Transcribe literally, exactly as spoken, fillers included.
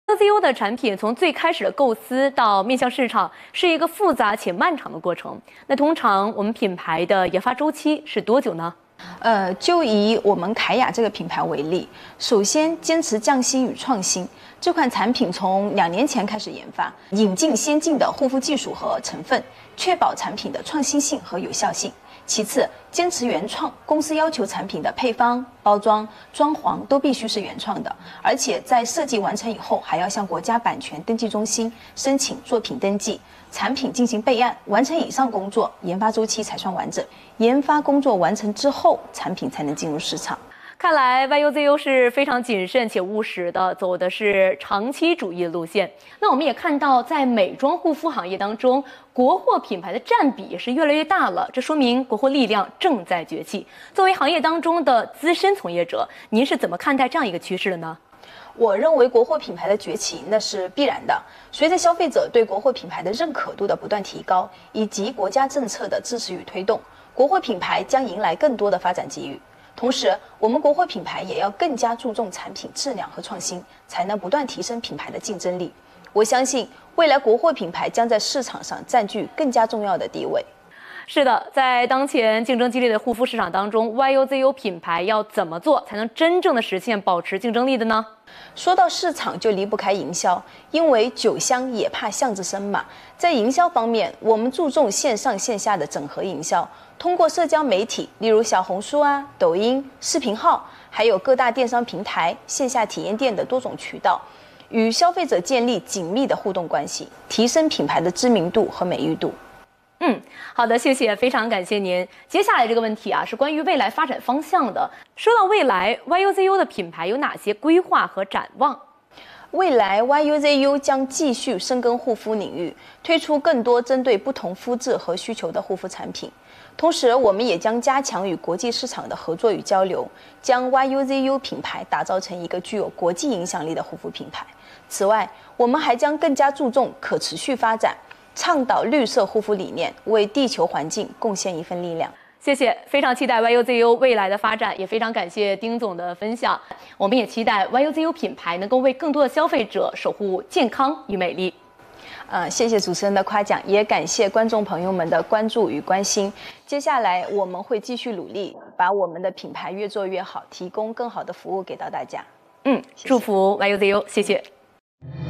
Y O Z U 的产品从最开始的构思到面向市场，是一个复杂且漫长的过程。那通常我们品牌的研发周期是多久呢？ 呃，就以我们凯雅这个品牌为例，首先坚持匠心与创新。这款产品从两年前开始研发，引进先进的护肤技术和成分，确保产品的创新性和有效性。其次，坚持原创，公司要求产品的配方、包装、装潢都必须是原创的，而且在设计完成以后，还要向国家版权登记中心申请作品登记，产品进行备案，完成以上工作，研发周期才算完整。研发工作完成之后，产品才能进入市场。 看来 Y O Z U 是非常谨慎且务实的，走的是长期主义的路线。那我们也看到，在美妆护肤行业当中，国货品牌的占比也是越来越大了，这说明国货力量正在崛起。作为行业当中的资深从业者，您是怎么看待这样一个趋势的呢？ 我认为国货品牌的崛起那是必然的，随着消费者对国货品牌的认可度的不断提高，以及国家政策的支持与推动，国货品牌将迎来更多的发展机遇。同时，我们国货品牌也要更加注重产品质量和创新，才能不断提升品牌的竞争力。我相信，未来国货品牌将在市场上占据更加重要的地位。 是的，在当前竞争激烈的护肤市场当中 ，Y O Z U 品牌要怎么做才能真正的实现保持竞争力的呢？ 说到市场，就离不开营销，因为酒香也怕巷子深嘛。在营销方面，我们注重线上线下的整合营销，通过社交媒体，例如小红书啊、抖音、视频号，还有各大电商平台、线下体验店的多种渠道，与消费者建立紧密的互动关系，提升品牌的知名度和美誉度。 嗯，好的，谢谢，非常感谢您。接下来这个问题啊，是关于未来发展方向的。说到未来 ，Y O Z U 的品牌有哪些规划和展望？ 未来 Y O Z U 将继续深耕护肤领域，推出更多针对不同肤质和需求的护肤产品。同时，我们也将加强与国际市场的合作与交流，将 Y O Z U 品牌打造成一个具有国际影响力的护肤品牌。此外，我们还将更加注重可持续发展，倡导绿色护肤理念，为地球环境贡献一份力量。 谢谢，非常期待 Y O Z U 未来的发展，也非常感谢丁总的分享。我们也期待 Y O Z U 品牌能够为更多的消费者守护健康与美丽。 呃，谢谢主持人的夸奖，也感谢观众朋友们的关注与关心。接下来我们会继续努力，把我们的品牌越做越好，提供更好的服务给到大家。 嗯，祝福 Y O Z U， 谢谢。